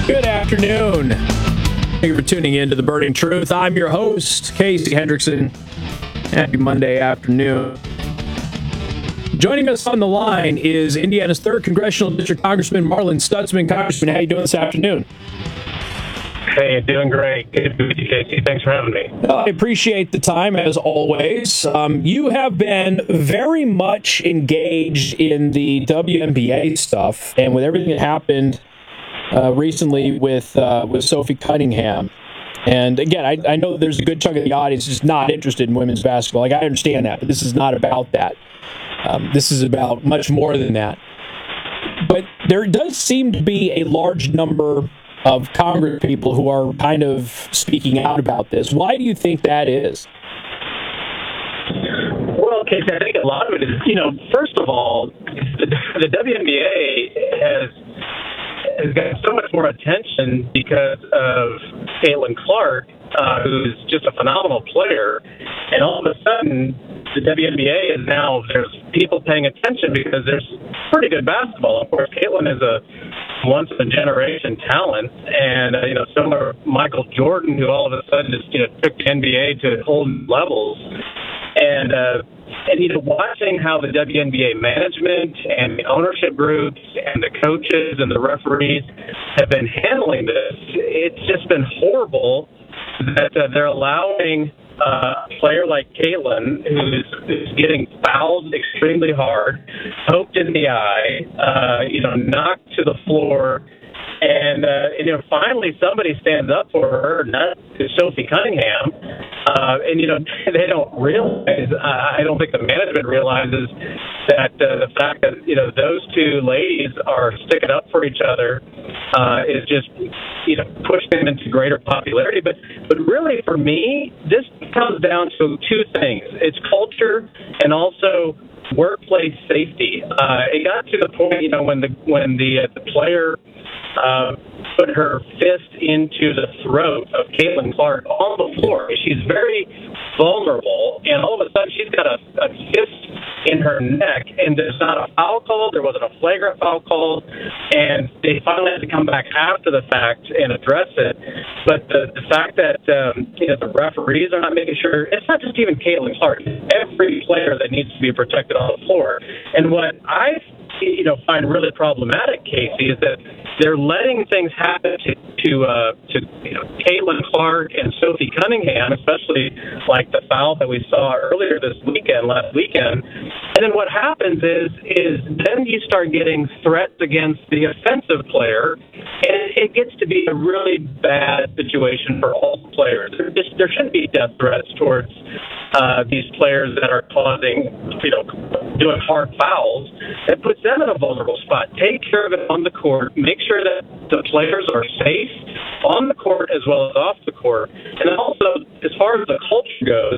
Good afternoon. Thank you for tuning in to The Burning Truth. I'm your host, Casey Hendrickson. Happy Monday afternoon. Joining us on the line is Indiana's 3rd Congressional District Congressman Marlin Stutzman. Congressman, how you doing this afternoon? Hey, doing great. Good to be with you, Casey. Thanks for having me. I appreciate the time, as always. You have been very much engaged in the WNBA stuff and with everything that happened recently with Sophie Cunningham. And again, I know there's a good chunk of the audience that's not interested in women's basketball. Like, I understand that, but this is not about that. This is about much more than that. But there does seem to be a large number of Congress people who are kind of speaking out about this. Why do you think that is? Well, Casey, I think a lot of it is, first of all, the WNBA has got so much more attention because of Caitlin Clark, who's just a phenomenal player. And all of a sudden, the WNBA is now, there's people paying attention because there's pretty good basketball. Of course, Caitlin is a once-in-a-generation talent. And, similar to Michael Jordan, who all of a sudden just, took the NBA to whole new levels. And watching how the WNBA management and the ownership groups and the coaches and the referees have been handling this, it's just been horrible that they're allowing a player like Caitlin, who's getting fouled extremely hard, poked in the eye, knocked to the floor, and finally somebody stands up for her, and that's Sophie Cunningham. They don't realize, I don't think the management realizes that the fact that, those two ladies are sticking up for each other is just, pushing them into greater popularity. But really, for me, this comes down to two things. It's culture and also workplace safety. It got to the point, when the player put her fist into the throat of Caitlin Clark on the floor. She's very vulnerable, and all of a sudden she's got a fist in her neck, and there's not a foul call. There wasn't a flagrant foul call, and they finally had to come back after the fact and address it. But the fact that the referees are not making sure, it's not just even Caitlin Clark. Every player that needs to be protected on the floor. And what I find really problematic, Casey, is that they're letting things happen to Caitlin Clark and Sophie Cunningham, especially like the foul that we saw earlier last weekend. And then what happens is then you start getting threats against the offensive player, and it gets to be a really bad situation for all players. There shouldn't be death threats towards these players that are doing hard fouls. It puts them in a vulnerable spot. Take care of it on the court. Make sure that the players are safe on the court as well as off the court. And also, as far as the culture goes,